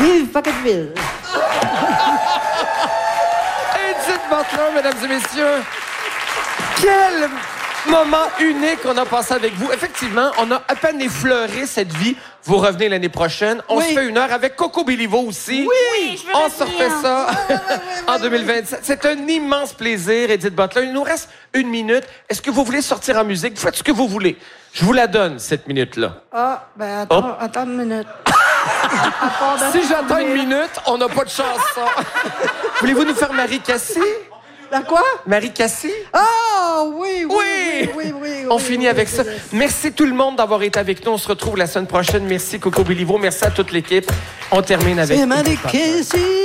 Vive Pocketville! Edith Butler, mesdames et messieurs. Quel moment unique on a passé avec vous. Effectivement, on a à peine effleuré cette vie. Vous revenez l'année prochaine. On se fait une heure avec Coco Béliveau aussi. Oui, je veux on se refait ça en 2027. C'est un immense plaisir, Edith Butler. Il nous reste 1 minute. Est-ce que vous voulez sortir en musique? Faites ce que vous voulez. Je vous la donne, cette minute-là. Ah, ben attends une minute. Si j'attends 1 minute, on n'a pas de chance, ça. Voulez-vous nous faire Marie Cassie? La quoi? Marie Cassie? Ah, oui. On finit avec ça. Merci tout le monde d'avoir été avec nous. On se retrouve la semaine prochaine. Merci Coco Béliveau. Merci à toute l'équipe. On termine avec... C'est Marie Cassie.